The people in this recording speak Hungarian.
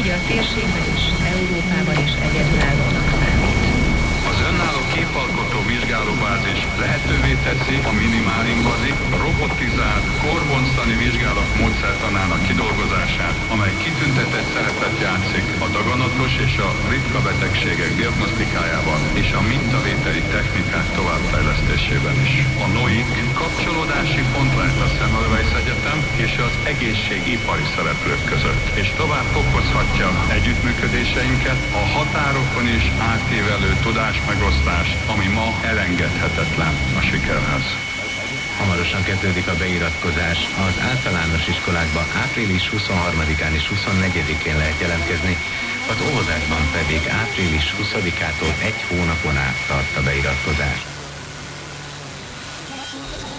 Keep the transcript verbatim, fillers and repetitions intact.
így a térségben is, Európában is egyedülállónak számít. Az önálló képalkotó vizsgálóbázis lehetővé teszi a minimálinvazív, robotizált, kórbonctani vizsgálat módszertanának kidolgozását, amely kitüntetett szerepet játszik a daganatos és a ritka betegségek diagnosztikájában és a mintavételi technikák továbbfejlesztésében is. A noik kapcsolódási pont lehet a Semmelweis Egyetem és az egészségipari szereplők között, és tovább fokozhatja együttműködéseinket a határokon is átívelő tudás megosztás, ami ma elengedhetetlen a sikerhez. Hamarosan kezdődik a beiratkozás. Az általános iskolákban április huszonharmadikán és huszonnegyedikén lehet jelentkezni, az óvodákban pedig április huszadikától egy hónapon át tart a beiratkozás.